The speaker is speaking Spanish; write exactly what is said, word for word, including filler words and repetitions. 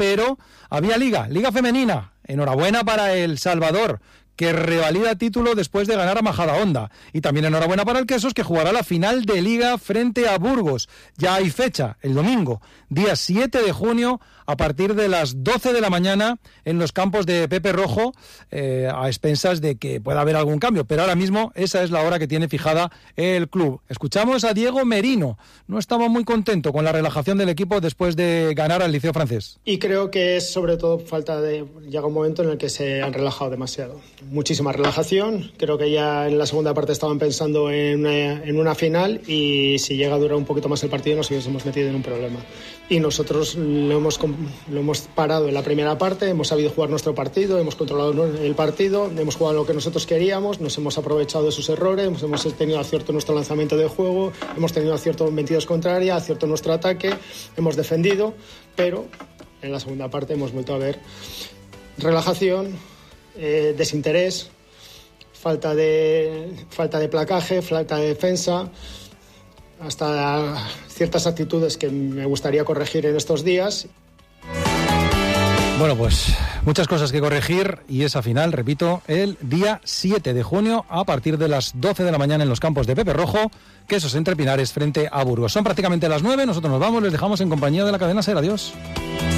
pero había Liga, Liga Femenina. Enhorabuena para El Salvador, que revalida título después de ganar a Majadahonda. Y también enhorabuena para el Quesos, que jugará la final de Liga frente a Burgos. Ya hay fecha, el domingo, día siete de junio, a partir de las doce de la mañana, en los campos de Pepe Rojo, eh, a expensas de que pueda haber algún cambio. Pero ahora mismo esa es la hora que tiene fijada el club. Escuchamos a Diego Merino. No estaba muy contento con la relajación del equipo después de ganar al Liceo Francés. Y creo que es sobre todo falta de... Llega un momento en el que se han relajado demasiado. Muchísima relajación. Creo que ya en la segunda parte estaban pensando en una, en una final, y si llega a durar un poquito más el partido nos hubiésemos metido en un problema. Y nosotros lo hemos, lo hemos parado en la primera parte, hemos sabido jugar nuestro partido, hemos controlado el partido, hemos jugado lo que nosotros queríamos, nos hemos aprovechado de sus errores, hemos tenido acierto en nuestro lanzamiento de juego, hemos tenido acierto en metidas contrarias, acierto en nuestro ataque, hemos defendido, pero en la segunda parte hemos vuelto a ver relajación, eh, desinterés, falta de, falta de placaje, falta de defensa, hasta ciertas actitudes que me gustaría corregir en estos días. Bueno, pues muchas cosas que corregir, y esa final, repito, el día siete de junio a partir de las doce de la mañana en los campos de Pepe Rojo, Quesos Entre Pinares frente a Burgos. Son prácticamente las nueve, nosotros nos vamos, les dejamos en compañía de la cadena SER. Adiós.